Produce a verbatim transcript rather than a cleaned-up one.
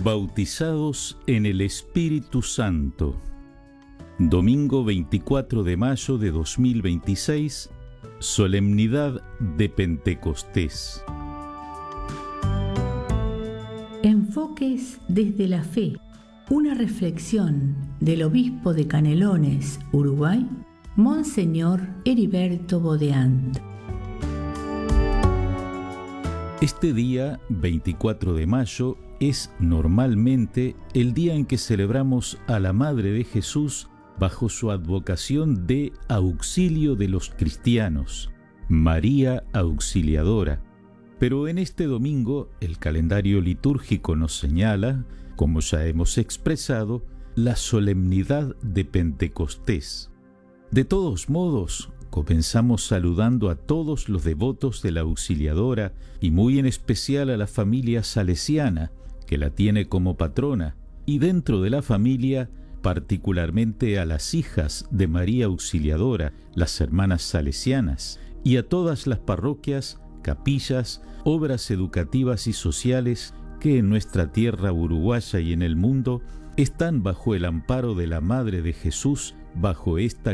Bautizados en el Espíritu Santo. Domingo veinticuatro de mayo de dos mil veintiséis, Solemnidad de Pentecostés. Enfoques desde la fe. Una reflexión del obispo de Canelones, Uruguay, Monseñor Heriberto Bodeant. Este día, veinticuatro de mayo, es normalmente el día en que celebramos a la Madre de Jesús bajo su advocación de auxilio de los cristianos, María Auxiliadora. Pero en este domingo el calendario litúrgico nos señala, como ya hemos expresado, la solemnidad de Pentecostés. De todos modos, comenzamos saludando a todos los devotos de la Auxiliadora y muy en especial a la familia salesiana, que la tiene como patrona, y dentro de la familia, particularmente a las hijas de María Auxiliadora, las hermanas salesianas, y a todas las parroquias, capillas, obras educativas y sociales que en nuestra tierra uruguaya y en el mundo están bajo el amparo de la Madre de Jesús, bajo esta